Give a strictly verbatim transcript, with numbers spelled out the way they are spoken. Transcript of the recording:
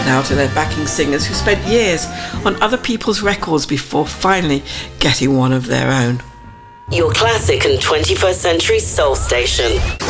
Now to their backing singers who spent years on other people's records before finally getting one of their own. Your classic and twenty-first century soul station.